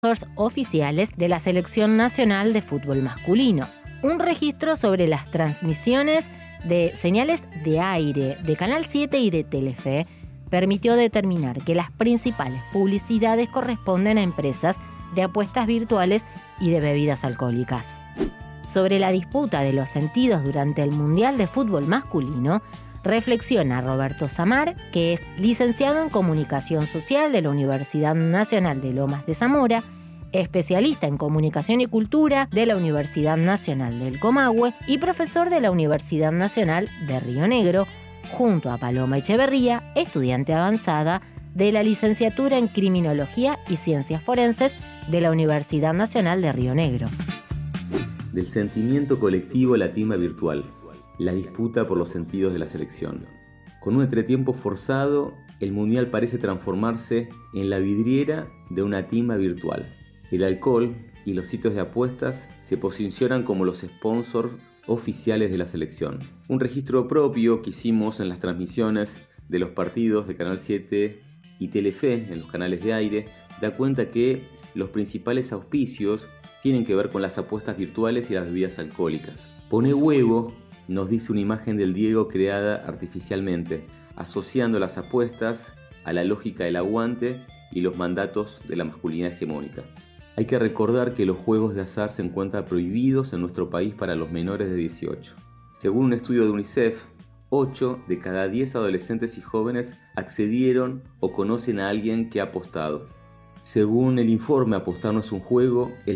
oficiales de la Selección Nacional de Fútbol Masculino. Un registro sobre las transmisiones de señales de aire de Canal 7 y de Telefe permitió determinar que las principales publicidades corresponden a empresas de apuestas virtuales y de bebidas alcohólicas. Sobre la disputa de los sentidos durante el Mundial de Fútbol Masculino, reflexiona Roberto Samar, que es licenciado en Comunicación Social de la Universidad Nacional de Lomas de Zamora, especialista en Comunicación y Cultura de la Universidad Nacional del Comahue y profesor de la Universidad Nacional de Río Negro, junto a Paloma Echeverría, estudiante avanzada de la Licenciatura en Criminología y Ciencias Forenses de la Universidad Nacional de Río Negro. Del sentimiento colectivo a la timba virtual. La disputa por los sentidos de la selección. Con un entretiempo forzado, el Mundial parece transformarse en la vidriera de una timba virtual. El alcohol y los sitios de apuestas se posicionan como los sponsors oficiales de la selección. Un registro propio que hicimos en las transmisiones de los partidos de Canal 7 y Telefe en los canales de aire da cuenta que los principales auspicios tienen que ver con las apuestas virtuales y las bebidas alcohólicas. Pone huevo nos dice una imagen del Diego creada artificialmente, asociando las apuestas a la lógica del aguante y los mandatos de la masculinidad hegemónica. Hay que recordar que los juegos de azar se encuentran prohibidos en nuestro país para los menores de 18. Según un estudio de UNICEF, 8 de cada 10 adolescentes y jóvenes accedieron o conocen a alguien que ha apostado. Según el informe Apostar no es un juego, el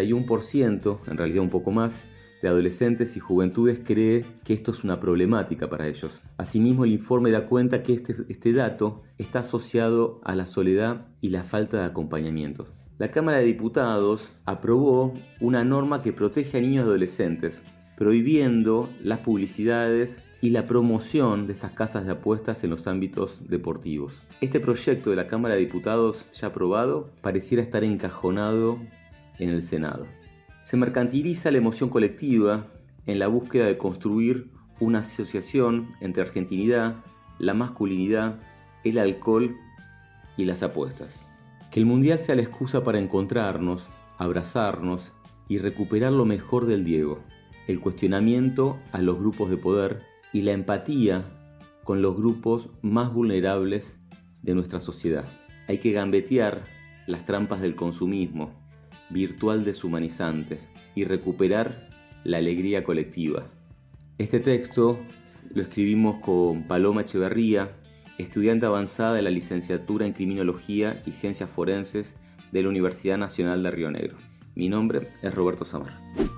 71%, en realidad un poco más, de adolescentes y juventudes cree que esto es una problemática para ellos. Asimismo, el informe da cuenta que este dato está asociado a la soledad y la falta de acompañamiento. La Cámara de Diputados aprobó una norma que protege a niños y adolescentes, prohibiendo las publicidades y la promoción de estas casas de apuestas en los ámbitos deportivos. Este proyecto de la Cámara de Diputados ya aprobado pareciera estar encajonado en el Senado. Se mercantiliza la emoción colectiva en la búsqueda de construir una asociación entre argentinidad, la masculinidad, el alcohol y las apuestas. Que el Mundial sea la excusa para encontrarnos, abrazarnos y recuperar lo mejor del Diego, el cuestionamiento a los grupos de poder y la empatía con los grupos más vulnerables de nuestra sociedad. Hay que gambetear las trampas del consumismo virtual deshumanizante y recuperar la alegría colectiva. Este texto lo escribimos con Paloma Echeverría, estudiante avanzada de la Licenciatura en Criminología y Ciencias Forenses de la Universidad Nacional de Río Negro. Mi nombre es Roberto Samar.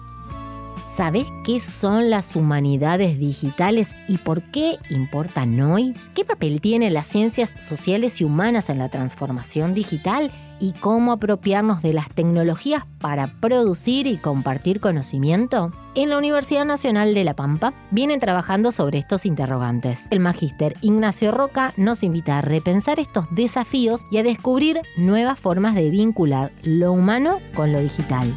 ¿Sabés qué son las humanidades digitales y por qué importan hoy? ¿Qué papel tienen las ciencias sociales y humanas en la transformación digital? ¿Y cómo apropiarnos de las tecnologías para producir y compartir conocimiento? En la Universidad Nacional de La Pampa vienen trabajando sobre estos interrogantes. El magíster Ignacio Roca nos invita a repensar estos desafíos y a descubrir nuevas formas de vincular lo humano con lo digital.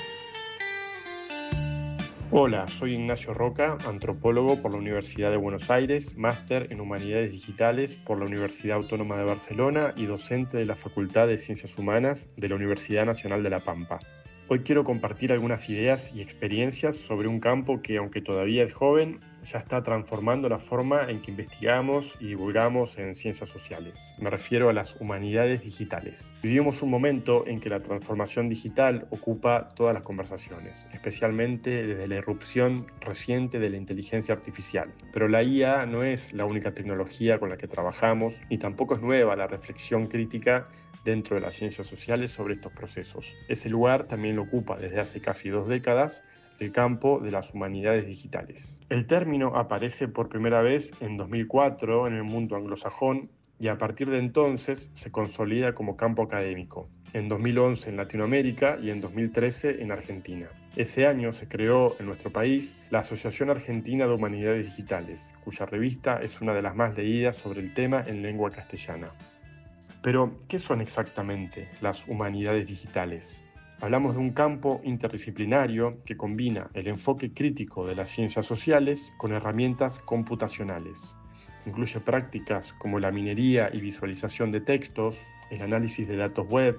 Hola, soy Ignacio Roca, antropólogo por la Universidad de Buenos Aires, máster en Humanidades Digitales por la Universidad Autónoma de Barcelona y docente de la Facultad de Ciencias Humanas de la Universidad Nacional de La Pampa. Hoy quiero compartir algunas ideas y experiencias sobre un campo que, aunque todavía es joven, ya está transformando la forma en que investigamos y divulgamos en ciencias sociales. Me refiero a las humanidades digitales. Vivimos un momento en que la transformación digital ocupa todas las conversaciones, especialmente desde la irrupción reciente de la inteligencia artificial. Pero la IA no es la única tecnología con la que trabajamos, ni tampoco es nueva la reflexión crítica dentro de las ciencias sociales sobre estos procesos. Ese lugar también lo ocupa desde hace casi 2 décadas el campo de las humanidades digitales. El término aparece por primera vez en 2004 en el mundo anglosajón y a partir de entonces se consolida como campo académico, en 2011 en Latinoamérica y en 2013 en Argentina. Ese año se creó en nuestro país la Asociación Argentina de Humanidades Digitales, cuya revista es una de las más leídas sobre el tema en lengua castellana. Pero, ¿qué son exactamente las humanidades digitales? Hablamos de un campo interdisciplinario que combina el enfoque crítico de las ciencias sociales con herramientas computacionales. Incluye prácticas como la minería y visualización de textos, el análisis de datos web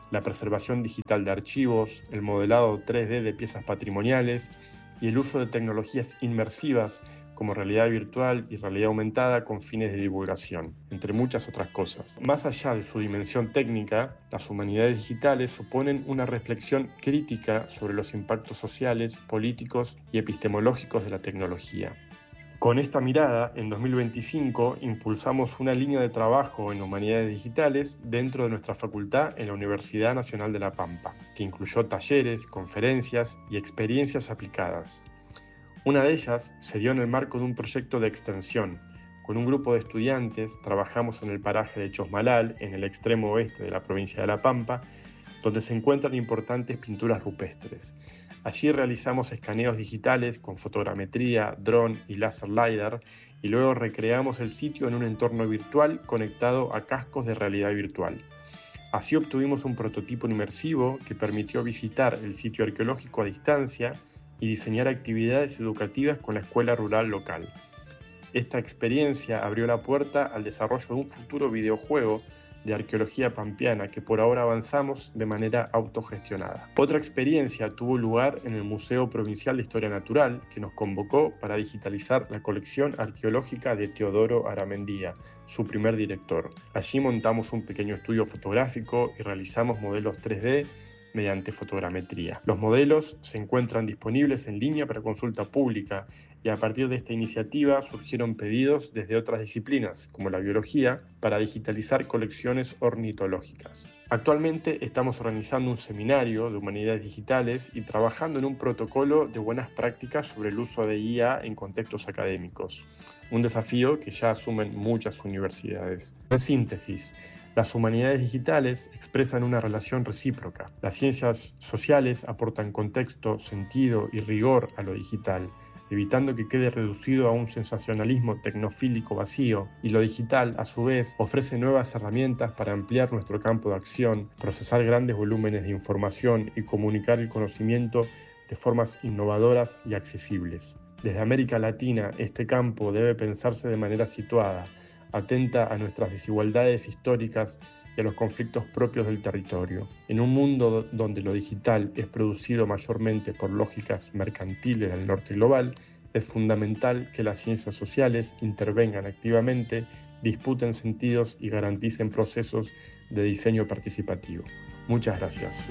la preservación digital de archivos, el modelado 3D de piezas patrimoniales y el uso de tecnologías inmersivas como realidad virtual y realidad aumentada con fines de divulgación, entre muchas otras cosas. Más allá de su dimensión técnica, las humanidades digitales suponen una reflexión crítica sobre los impactos sociales, políticos y epistemológicos de la tecnología. Con esta mirada, en 2025 impulsamos una línea de trabajo en humanidades digitales dentro de nuestra facultad en la Universidad Nacional de La Pampa, que incluyó talleres, conferencias y experiencias aplicadas. Una de ellas se dio en el marco de un proyecto de extensión. Con un grupo de estudiantes trabajamos en el paraje de Chosmalal, en el extremo oeste de la provincia de La Pampa, donde se encuentran importantes pinturas rupestres. Allí realizamos escaneos digitales con fotogrametría, dron y láser LiDAR y luego recreamos el sitio en un entorno virtual conectado a cascos de realidad virtual. Así obtuvimos un prototipo inmersivo que permitió visitar el sitio arqueológico a distancia y diseñar actividades educativas con la escuela rural local. Esta experiencia abrió la puerta al desarrollo de un futuro videojuego de arqueología pampeana que por ahora avanzamos de manera autogestionada. Otra experiencia tuvo lugar en el Museo Provincial de Historia Natural, que nos convocó para digitalizar la colección arqueológica de Teodoro Aramendía, su primer director. Allí montamos un pequeño estudio fotográfico y realizamos modelos 3D mediante fotogrametría. Los modelos se encuentran disponibles en línea para consulta pública y a partir de esta iniciativa surgieron pedidos desde otras disciplinas, como la biología, para digitalizar colecciones ornitológicas. Actualmente estamos organizando un seminario de humanidades digitales y trabajando en un protocolo de buenas prácticas sobre el uso de IA en contextos académicos, un desafío que ya asumen muchas universidades. En síntesis, las humanidades digitales expresan una relación recíproca. Las ciencias sociales aportan contexto, sentido y rigor a lo digital, evitando que quede reducido a un sensacionalismo tecnofílico vacío, y lo digital, a su vez, ofrece nuevas herramientas para ampliar nuestro campo de acción, procesar grandes volúmenes de información y comunicar el conocimiento de formas innovadoras y accesibles. Desde América Latina, este campo debe pensarse de manera situada, atenta a nuestras desigualdades históricas y a los conflictos propios del territorio. En un mundo donde lo digital es producido mayormente por lógicas mercantiles del norte global, es fundamental que las ciencias sociales intervengan activamente, disputen sentidos y garanticen procesos de diseño participativo. Muchas gracias.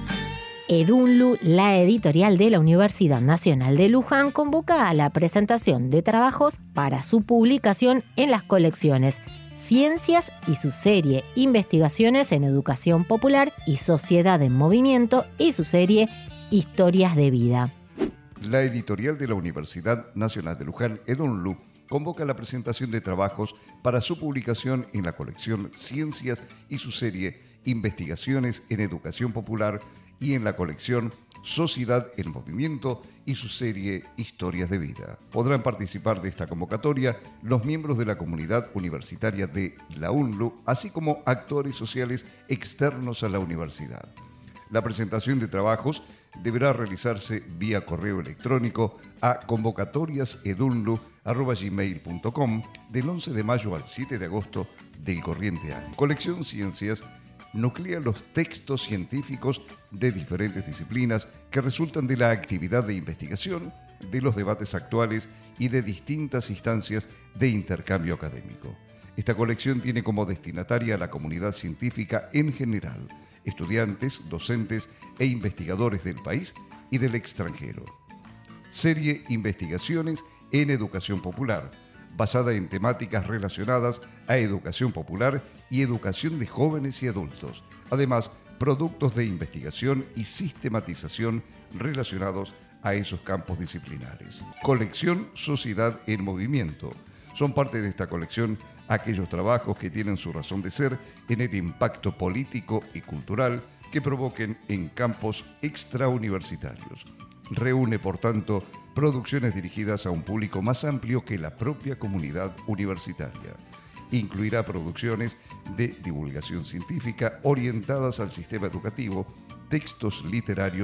Edunlu, la editorial de la Universidad Nacional de Luján, convoca a la presentación de trabajos para su publicación en las colecciones Ciencias y su serie Investigaciones en Educación Popular y Sociedad en Movimiento y su serie Historias de Vida. La editorial de la Universidad Nacional de Luján, Edunlu, convoca la presentación de trabajos para su publicación en la colección Ciencias y su serie Investigaciones en Educación Popular y en la colección Sociedad en Movimiento y su serie Historias de Vida. Podrán participar de esta convocatoria los miembros de la comunidad universitaria de la UNLU, así como actores sociales externos a la universidad. La presentación de trabajos deberá realizarse vía correo electrónico a convocatoriasedunlu@gmail.com del 11 de mayo al 7 de agosto del corriente año. Colección Ciencias nuclea los textos científicos de diferentes disciplinas que resultan de la actividad de investigación, de los debates actuales y de distintas instancias de intercambio académico. Esta colección tiene como destinataria a la comunidad científica en general, estudiantes, docentes e investigadores del país y del extranjero. Serie Investigaciones en Educación Popular, basada en temáticas relacionadas a educación popular y educación de jóvenes y adultos. Además, productos de investigación y sistematización relacionados a esos campos disciplinares. Colección Sociedad en Movimiento. Son parte de esta colección aquellos trabajos que tienen su razón de ser en el impacto político y cultural que provoquen en campos extrauniversitarios. Reúne, por tanto, producciones dirigidas a un público más amplio que la propia comunidad universitaria. Incluirá producciones de divulgación científica orientadas al sistema educativo, textos literarios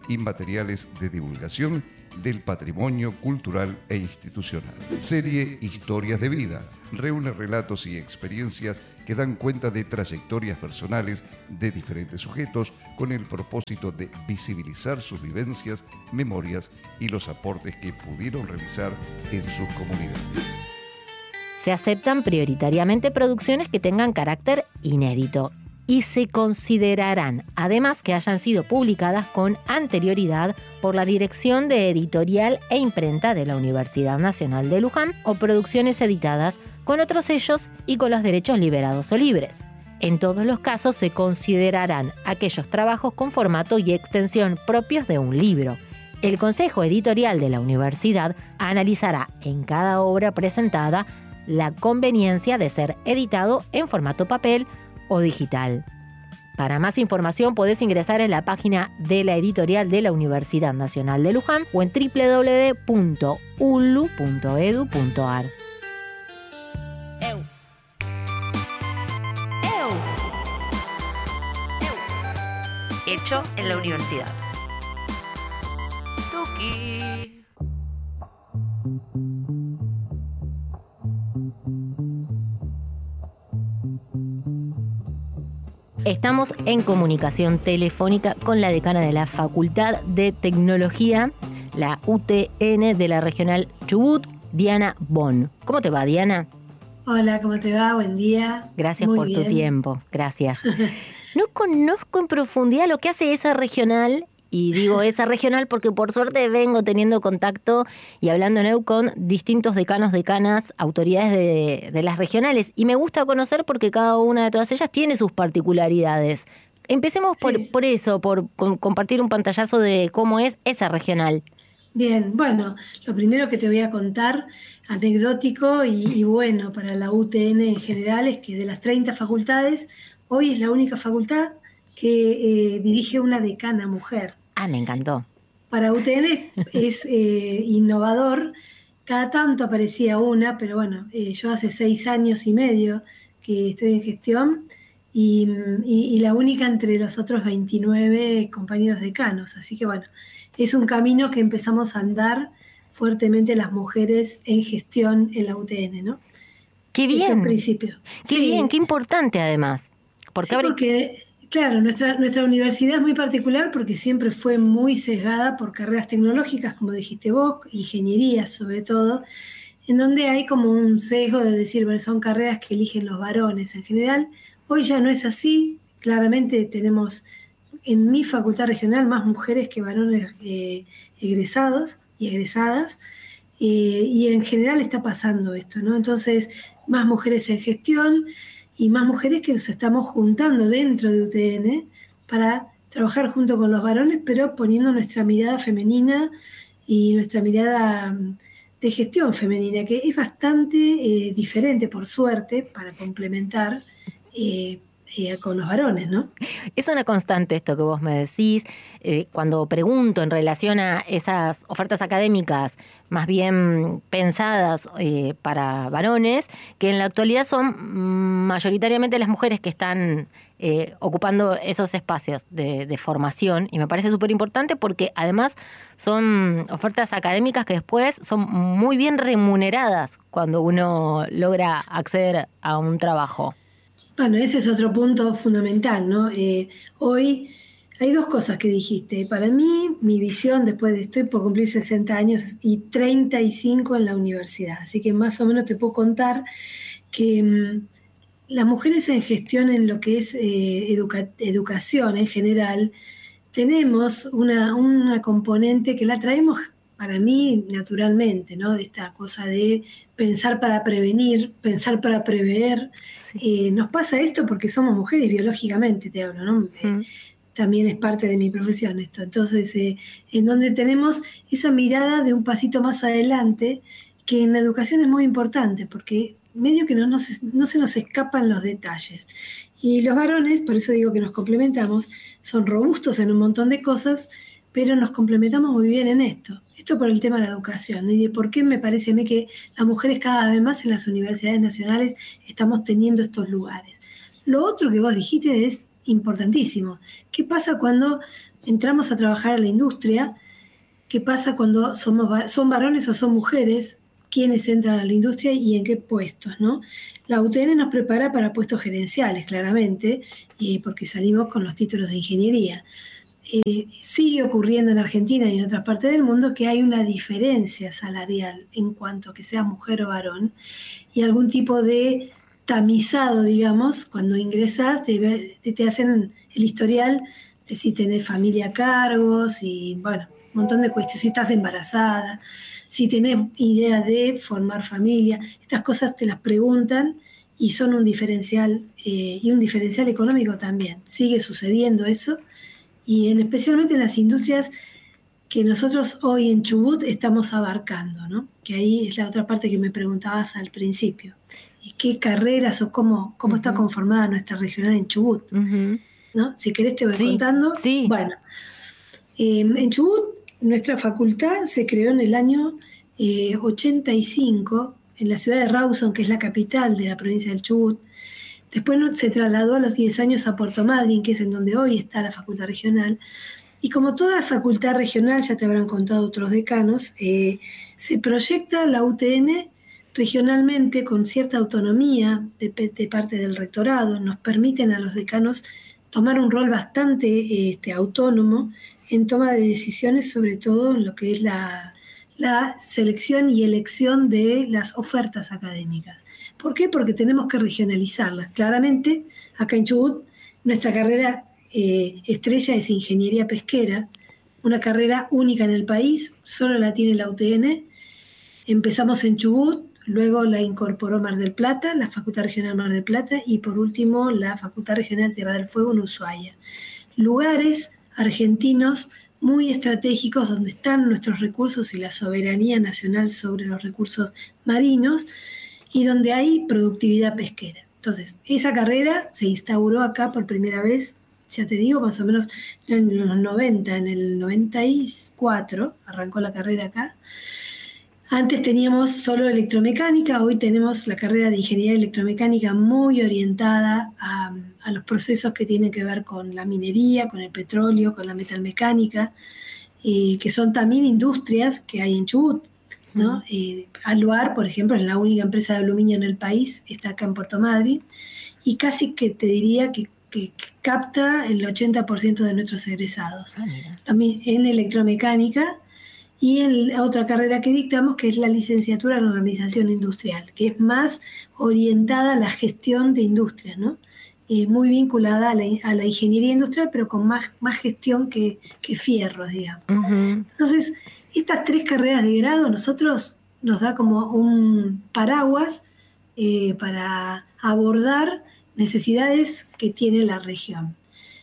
y materiales de divulgación del patrimonio cultural e institucional. Serie Historias de Vida reúne relatos y experiencias que dan cuenta de trayectorias personales de diferentes sujetos con el propósito de visibilizar sus vivencias, memorias y los aportes que pudieron realizar en sus comunidades. Se aceptan prioritariamente producciones que tengan carácter inédito y se considerarán además que hayan sido publicadas con anterioridad por la Dirección de Editorial e Imprenta de la Universidad Nacional de Luján o producciones editadas con otros sellos y con los derechos liberados o libres. En todos los casos se considerarán aquellos trabajos con formato y extensión propios de un libro. El Consejo Editorial de la Universidad analizará en cada obra presentada la conveniencia de ser editado en formato papel o digital. Para más información podés ingresar en la página de la editorial de la Universidad Nacional de Luján o en www.ulu.edu.ar. Hecho en la universidad. Tuki. Estamos en comunicación telefónica con la decana de la Facultad de Tecnología, la UTN de la Regional Chubut, Diana Bon. ¿Cómo te va, Diana? Hola, ¿cómo te va? Buen día. Gracias por tu tiempo, gracias. No conozco en profundidad lo que hace esa regional, y digo esa regional porque por suerte vengo teniendo contacto y hablando en EU con distintos decanos, decanas, autoridades de las regionales. Y me gusta conocer porque cada una de todas ellas tiene sus particularidades. Empecemos por eso, por compartir un pantallazo de cómo es esa regional. Bien, bueno, lo primero que te voy a contar, anecdótico y bueno para la UTN en general, es que de las 30 facultades, hoy es la única facultad que dirige una decana mujer. Ah, me encantó. Para UTN es innovador, cada tanto aparecía una, pero bueno, yo hace 6 años y medio que estoy en gestión y la única entre los otros 29 compañeros decanos, así que bueno, es un camino que empezamos a andar fuertemente las mujeres en gestión en la UTN, ¿no? ¡Qué bien! En principio. ¡Qué bien! ¡Qué importante además! Porque claro, nuestra universidad es muy particular porque siempre fue muy sesgada por carreras tecnológicas, como dijiste vos, ingeniería sobre todo, en donde hay como un sesgo de decir, bueno, son carreras que eligen los varones en general. Hoy ya no es así, claramente tenemos en mi facultad regional más mujeres que varones egresados y egresadas, y en general está pasando esto, ¿no? Entonces, más mujeres en gestión y más mujeres que nos estamos juntando dentro de UTN para trabajar junto con los varones, pero poniendo nuestra mirada femenina y nuestra mirada de gestión femenina, que es bastante diferente, por suerte, para complementar con los varones, ¿no? Es una constante esto que vos me decís. Cuando pregunto en relación a esas ofertas académicas más bien pensadas para varones, que en la actualidad son mayoritariamente las mujeres que están ocupando esos espacios de formación, y me parece súper importante porque además son ofertas académicas que después son muy bien remuneradas cuando uno logra acceder a un trabajo. Bueno, ese es otro punto fundamental, ¿no? Hoy hay 2 cosas que dijiste. Para mí, mi visión, estoy por cumplir 60 años y 35 en la universidad, así que más o menos te puedo contar que las mujeres en gestión en lo que es educación en general, tenemos una componente que la traemos para mí naturalmente, ¿no? De esta cosa de pensar para prevenir, pensar para prever. Sí. Nos pasa esto porque somos mujeres biológicamente, te hablo, ¿no? También es parte de mi profesión esto. Entonces, en donde tenemos esa mirada de un pasito más adelante, que en la educación es muy importante, porque medio que no se nos escapan los detalles. Y los varones, por eso digo que nos complementamos, son robustos en un montón de cosas, pero nos complementamos muy bien en esto. Esto por el tema de la educación, y de por qué me parece a mí que las mujeres cada vez más en las universidades nacionales estamos teniendo estos lugares. Lo otro que vos dijiste es importantísimo. ¿Qué pasa cuando entramos a trabajar a la industria? ¿Qué pasa cuando son varones o son mujeres quienes entran a la industria y en qué puestos, ¿no? La UTN nos prepara para puestos gerenciales, claramente, porque salimos con los títulos de ingeniería. Sigue ocurriendo en Argentina y en otras partes del mundo que hay una diferencia salarial en cuanto a que sea mujer o varón y algún tipo de tamizado, digamos, cuando ingresas te hacen el historial de si tenés familia a cargo, si, bueno, un montón de cuestiones, si estás embarazada, si tenés idea de formar familia, estas cosas te las preguntan y son un diferencial y un diferencial económico también. Sigue sucediendo eso y especialmente en las industrias que nosotros hoy en Chubut estamos abarcando, ¿no? Que ahí es la otra parte que me preguntabas al principio. ¿Qué carreras o cómo está conformada nuestra regional en Chubut? ¿No? Si querés te voy contando. Sí. Bueno, en Chubut nuestra facultad se creó en el año 85 en la ciudad de Rawson, que es la capital de la provincia del Chubut. Después se trasladó a los 10 años a Puerto Madryn, que es en donde hoy está la facultad regional. Y como toda facultad regional, ya te habrán contado otros decanos, se proyecta la UTN regionalmente con cierta autonomía de parte del rectorado. Nos permiten a los decanos tomar un rol bastante autónomo en toma de decisiones, sobre todo en lo que es la selección y elección de las ofertas académicas. ¿Por qué? Porque tenemos que regionalizarlas. Claramente, acá en Chubut, nuestra carrera estrella es Ingeniería Pesquera, una carrera única en el país, solo la tiene la UTN. Empezamos en Chubut, luego la incorporó Mar del Plata, la Facultad Regional Mar del Plata, y por último la Facultad Regional Tierra del Fuego en Ushuaia. Lugares argentinos muy estratégicos donde están nuestros recursos y la soberanía nacional sobre los recursos marinos y donde hay productividad pesquera. Entonces, esa carrera se instauró acá por primera vez, ya te digo, más o menos en los 90, en el 94 arrancó la carrera acá. Antes teníamos solo electromecánica, hoy tenemos la carrera de ingeniería electromecánica muy orientada a los procesos que tienen que ver con la minería, con el petróleo, con la metalmecánica, que son también industrias que hay en Chubut, ¿no? Aluar, por ejemplo, es la única empresa de aluminio en el país, está acá en Puerto Madryn, y casi que te diría que capta el 80% de nuestros egresados. En electromecánica. Y en otra carrera que dictamos, que es la licenciatura en Organización Industrial, que es más orientada a la gestión de industrias, ¿no? Muy vinculada a la ingeniería industrial, pero con más gestión que fierros, digamos. Entonces, estas 3 carreras de grado nosotros nos da como un paraguas para abordar necesidades que tiene la región.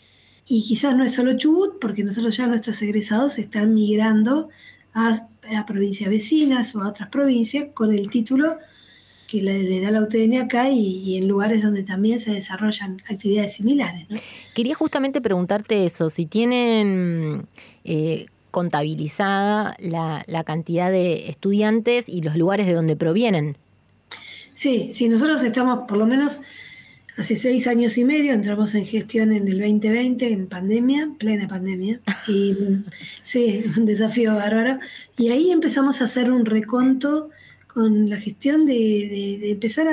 Y quizás no es solo Chubut, porque nosotros ya nuestros egresados están migrando a provincias vecinas o a otras provincias con el título que le da la UTN acá y en lugares donde también se desarrollan actividades similares, ¿no? Quería justamente preguntarte eso, si tienen contabilizada la cantidad de estudiantes y los lugares de donde provienen. Sí, nosotros estamos por lo menos hace 6 años y medio, entramos en gestión en el 2020, en pandemia, plena pandemia, y sí, un desafío bárbaro. Y ahí empezamos a hacer un reconto con la gestión de empezar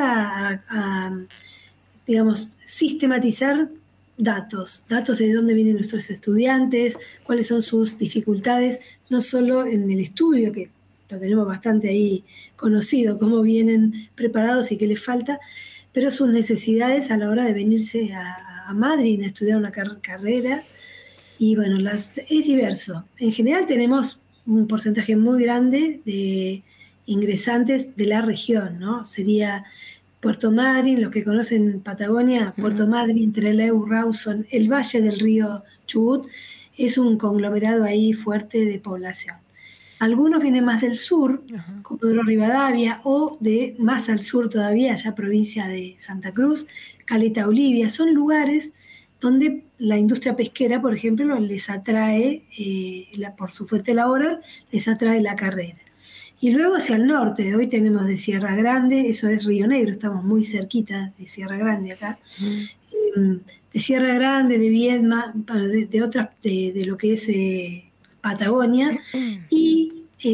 a, digamos, sistematizar datos de dónde vienen nuestros estudiantes, cuáles son sus dificultades, no solo en el estudio, que lo tenemos bastante ahí conocido, cómo vienen preparados y qué les falta, pero sus necesidades a la hora de venirse a Madrid a estudiar una carrera. Y bueno, es diverso. En general tenemos un porcentaje muy grande de ingresantes de la región, ¿no? Sería Puerto Madryn, los que conocen Patagonia, Puerto Madryn, Trelew, Rawson, el valle del río Chubut, es un conglomerado ahí fuerte de población. Algunos vienen más del sur, Comodoro Rivadavia, o de más al sur todavía, allá provincia de Santa Cruz, Caleta Olivia. Son lugares donde la industria pesquera, por ejemplo, les atrae, por su fuente laboral, les atrae la carrera. Y luego hacia el norte, hoy tenemos de Sierra Grande, eso es Río Negro, estamos muy cerquita de Sierra Grande acá. de Sierra Grande, de Viedma, de otras, de lo que es Patagonia, y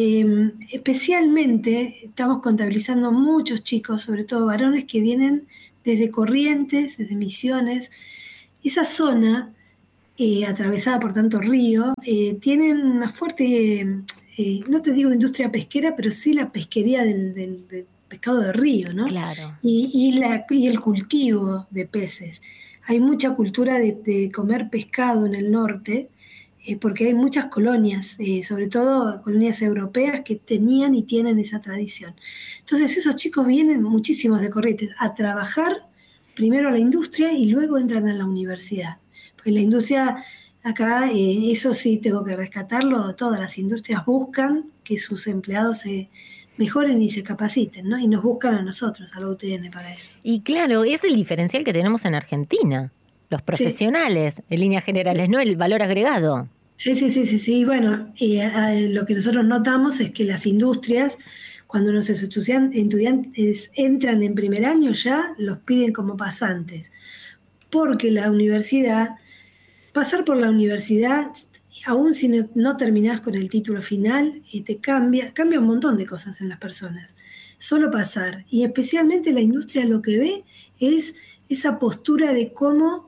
especialmente estamos contabilizando muchos chicos, sobre todo varones, que vienen desde Corrientes, desde Misiones. Esa zona, atravesada por tanto río, tienen una fuerte, no te digo industria pesquera, pero sí la pesquería del pescado de río, ¿no? Claro. Y el cultivo de peces. Hay mucha cultura de comer pescado en el norte, porque hay muchas colonias, sobre todo colonias europeas, que tenían y tienen esa tradición. Entonces esos chicos vienen, muchísimos de Corrientes, a trabajar primero a la industria y luego entran a la universidad. Pues la industria, acá, eso sí tengo que rescatarlo, todas las industrias buscan que sus empleados se mejoren y se capaciten, ¿no? Y nos buscan a nosotros, a la UTN, para eso. Y claro, es el diferencial que tenemos en Argentina. Los profesionales, en líneas generales, ¿no? El valor agregado. Sí. Bueno, lo que nosotros notamos es que las industrias, cuando nuestros estudiantes entran en primer año, ya los piden como pasantes. Porque la universidad, pasar por la universidad, aún si no terminás con el título final, te cambia un montón de cosas en las personas. Solo pasar. Y especialmente la industria lo que ve es esa postura de cómo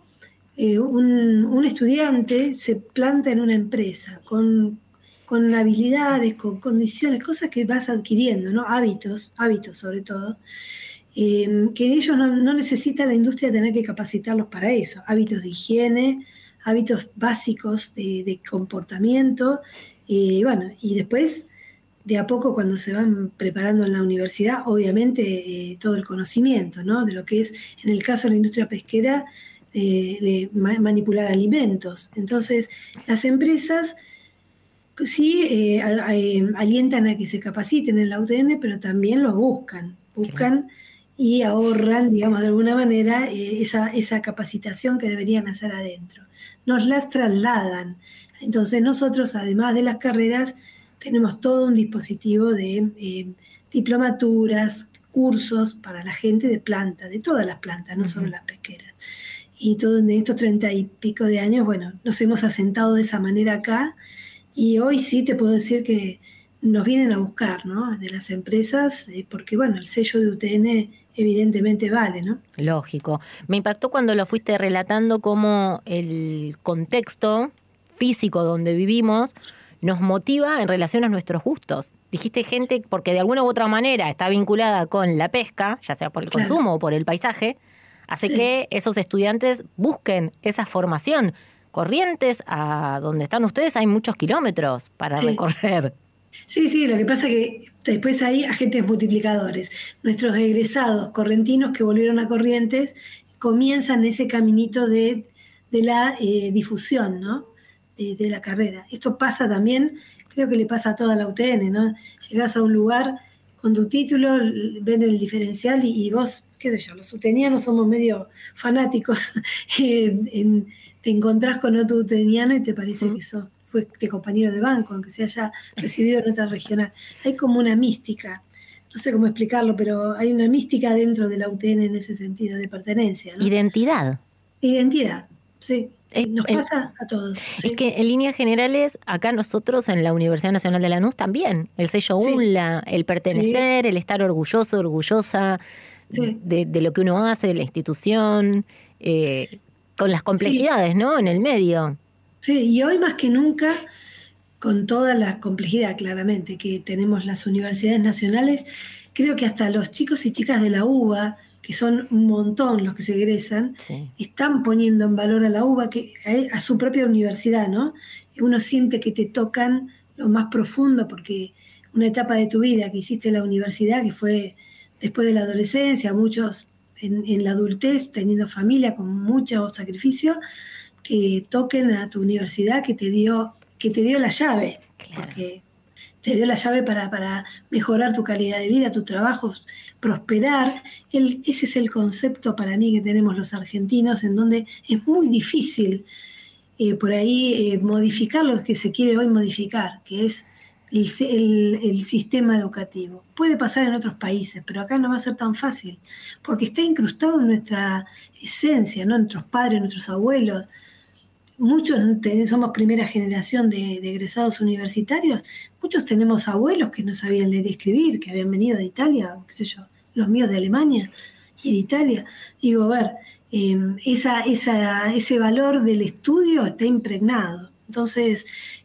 un estudiante se planta en una empresa con habilidades, con condiciones, cosas que vas adquiriendo, ¿no? Hábitos sobre todo, que ellos no necesitan la industria tener que capacitarlos para eso. Hábitos de higiene, hábitos básicos de comportamiento, bueno, y después, de a poco, cuando se van preparando en la universidad, obviamente todo el conocimiento, ¿no? De lo que es, en el caso de la industria pesquera, de manipular alimentos. Entonces, las empresas sí alientan a que se capaciten en la UTN, pero también lo buscan y ahorran, digamos, de alguna manera, esa capacitación que deberían hacer adentro. Nos las trasladan. Entonces, nosotros, además de las carreras, tenemos todo un dispositivo de diplomaturas, cursos para la gente de planta, de todas las plantas, no solo las pesqueras. Y todo en estos 30 y pico de años, bueno, nos hemos asentado de esa manera acá, y hoy sí te puedo decir que nos vienen a buscar, ¿no? De las empresas, porque bueno, el sello de UTN evidentemente vale, ¿no? Lógico. Me impactó cuando lo fuiste relatando cómo el contexto físico donde vivimos nos motiva en relación a nuestros gustos. Dijiste gente porque de alguna u otra manera está vinculada con la pesca, ya sea por el consumo o por el paisaje, hace que esos estudiantes busquen esa formación. Corrientes, a donde están ustedes, hay muchos kilómetros para recorrer. Sí, lo que pasa es que después hay agentes multiplicadores. Nuestros egresados correntinos que volvieron a Corrientes comienzan ese caminito de la difusión, ¿no? De la carrera. Esto pasa también, creo que le pasa a toda la UTN, ¿no? Llegás a un lugar con tu título, ven el diferencial y vos, qué sé yo, los utenianos somos medio fanáticos, te encontrás con otro uteniano y te parece que fuiste compañero de banco, aunque se haya recibido en otra regional. Hay como una mística, no sé cómo explicarlo, pero hay una mística dentro de la UTN en ese sentido, de pertenencia, ¿no? Identidad, sí. Nos pasa a todos. Es que en líneas generales, acá nosotros en la Universidad Nacional de Lanús también, el sello UNLA, el pertenecer, el estar orgulloso, orgullosa de lo que uno hace, de la institución, con las complejidades, ¿no? En el medio. Sí, y hoy más que nunca, con toda la complejidad claramente que tenemos las universidades nacionales, creo que hasta los chicos y chicas de la UBA, que son un montón los que se egresan, están poniendo en valor a la UBA, a su propia universidad, ¿no? Y uno siente que te tocan lo más profundo, porque una etapa de tu vida que hiciste en la universidad, que fue después de la adolescencia, muchos en la adultez, teniendo familia con mucho sacrificio, que toquen a tu universidad que te dio la llave, porque te dio la llave para mejorar tu calidad de vida, tu trabajo, prosperar. Ese es el concepto para mí que tenemos los argentinos, en donde es muy difícil por ahí modificar lo que se quiere hoy modificar, que es el sistema educativo. Puede pasar en otros países, pero acá no va a ser tan fácil, porque está incrustado en nuestra esencia, ¿no? Nuestros padres, nuestros abuelos. Muchos somos primera generación de egresados universitarios, muchos tenemos abuelos que no sabían leer y escribir, que habían venido de Italia, qué sé yo, los míos de Alemania y de Italia. Digo, a ver, ese valor del estudio está impregnado. Entonces,